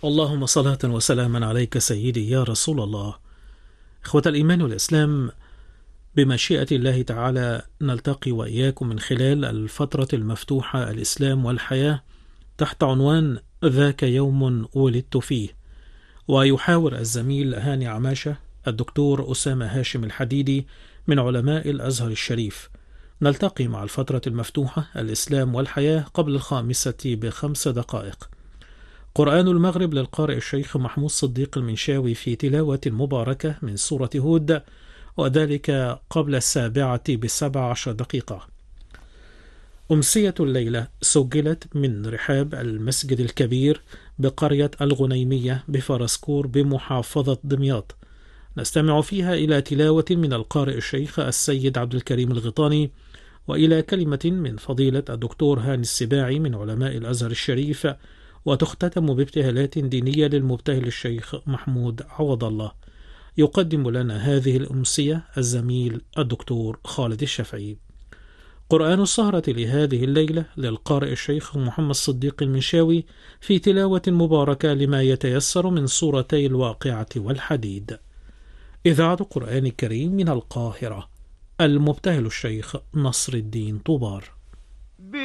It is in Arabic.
اللهم صلاة وسلاما عليك سيدي يا رسول الله. إخوة الإيمان والإسلام، بمشيئة الله تعالى نلتقي وإياكم من خلال الفترة المفتوحة الإسلام والحياة تحت عنوان ذاك يوم ولدت فيه، ويحاور الزميل هاني عماشة الدكتور أسامة هاشم الحديدي من علماء الأزهر الشريف. نلتقي مع الفترة المفتوحة الإسلام والحياة قبل 5 دقائق. قرآن المغرب للقارئ الشيخ محمود صديق المنشاوي في تلاوة مباركة من سورة هود، وذلك قبل 7 ب17 دقيقة. أمسية الليلة سجلت من رحاب المسجد الكبير بقرية الغنيمية بفرسكور بمحافظة دمياط. نستمع فيها إلى تلاوة من القارئ الشيخ السيد عبد الكريم الغيطاني، وإلى كلمة من فضيلة الدكتور هاني السباعي من علماء الأزهر الشريف، وتختتم بابتهالات دينية للمبتهل الشيخ محمود عوض الله. يقدم لنا هذه الأمسية الزميل الدكتور خالد الشافعي. قرآن السهرة لهذه الليلة للقارئ الشيخ محمد صديق المنشاوي في تلاوة مباركة لما يتيسر من سورتي الواقعة والحديد. إذاعة قرآن كريم من القاهرة، المبتهل الشيخ نصر الدين طوبار.